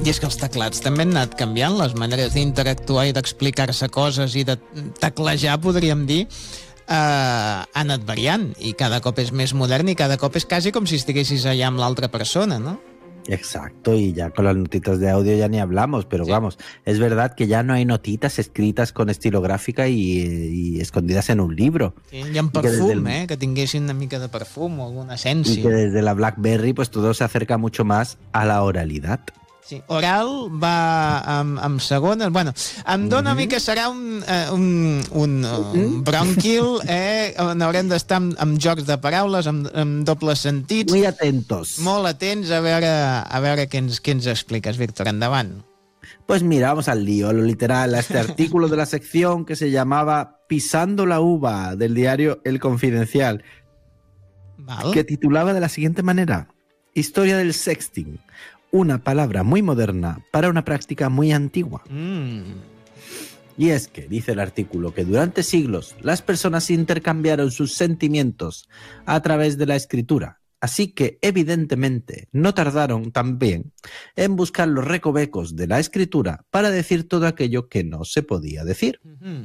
I és que els teclats també han anat canviant, les maneres d'interactuar i d'explicar-se coses i de teclejar, podríem dir, ha anat variant, i cada cop és més modern i cada cop és quasi com si estiguessis allà amb l'altra persona, ¿no? Exacto, y ya con las notitas de audio ya ni hablamos, pero sí. Vamos, es verdad que ya no hay notitas escritas con estilográfica y escondidas en un libro. Sí, i en perfum, que tinguessin una mica de perfum o alguna essència. Y que desde la BlackBerry pues todo se acerca mucho más a la oralidad. Sí, oral va amb segones. Bueno, em dóna a mi que serà un brònquil, on haurem d'estar amb jocs de paraules, amb dobles sentits. Muy atentos. Molt atents a veure què ens expliques, Víctor. Endavant. Pues mira, vamos al lío, lo literal, a este artículo de la sección que se llamaba Pisando la uva, del diario El Confidencial, que titulaba de la siguiente manera: Historia del sexting. Una palabra muy moderna para una práctica muy antigua. Y es que, dice el artículo, que durante siglos las personas intercambiaron sus sentimientos a través de la escritura. Así que, evidentemente, no tardaron también en buscar los recovecos de la escritura para decir todo aquello que no se podía decir.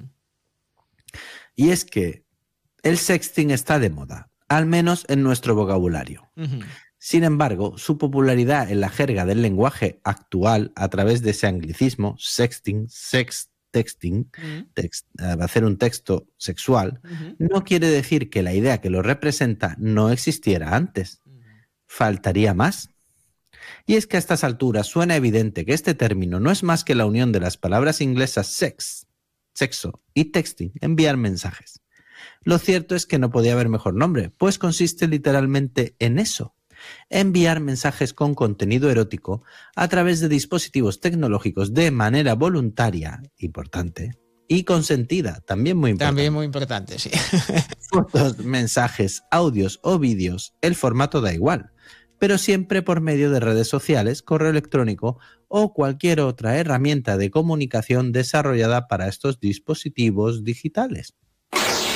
Y es que el sexting está de moda, al menos en nuestro vocabulario. Sin embargo, su popularidad en la jerga del lenguaje actual a través de ese anglicismo, sexting, sextexting, hacer un texto sexual, no quiere decir que la idea que lo representa no existiera antes. Faltaría más. Y es que a estas alturas suena evidente que este término no es más que la unión de las palabras inglesas sex, sexo, y texting, enviar mensajes. Lo cierto es que no podía haber mejor nombre, pues consiste literalmente en eso: enviar mensajes con contenido erótico a través de dispositivos tecnológicos de manera voluntaria, importante, y consentida, también muy importante. También muy importante, sí. Fotos, mensajes, audios o vídeos, el formato da igual, pero siempre por medio de redes sociales, correo electrónico o cualquier otra herramienta de comunicación desarrollada para estos dispositivos digitales.